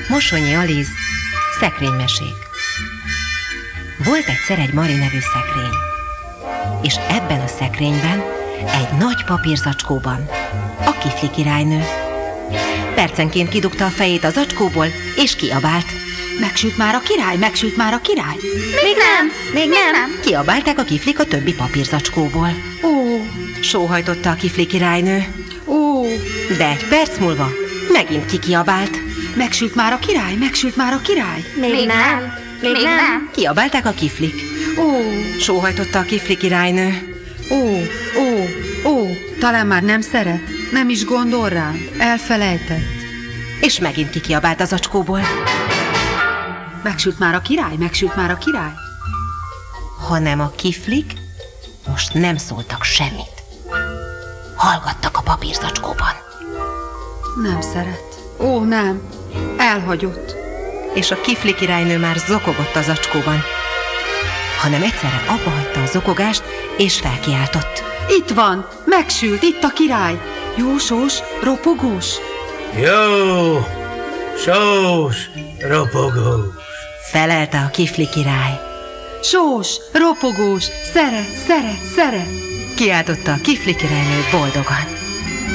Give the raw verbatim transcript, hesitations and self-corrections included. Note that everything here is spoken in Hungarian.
Mosonyi Aliz, szekrénymesék. Volt egyszer egy Mari nevű szekrény, és ebben a szekrényben, egy nagy papírzacskóban a Kifli királynő. Percenként kidugta a fejét a zacskóból, és kiabált. Megsült már a király, megsült már a király. Még nem, még nem. Kiabálták a kiflik a többi papírzacskóból. Ó, Sóhajtotta a Kifli királynő, ó, de egy perc múlva megint kikiabált. megsült már a király, megsült már a király. Még nem, még nem. Kiabálták a kiflik. Ó, Sóhajtotta a Kifli királynő. ó, ó, ó, talán már nem szeret, nem is gondol rám, elfelejtett. És megint kikiabált az zacskóból. Megsült már a király, megsült már a király. Hanem a kiflik most nem szóltak semmit. Hallgattak a papírzacskóban. Nem szeret. Ó, nem, elhagyott. És a Kifli királynő már zokogott a zacskóban, hanem egyszerre abba hagyta a zokogást, és felkiáltott. Itt van, megsült, itt a király. Jósós, ropogós. Jó, sós, ropogós. Felelte a Kifli király. Sós, ropogós, szeret, szeret, szeret. Kiáltotta a Kifli királynő boldogan.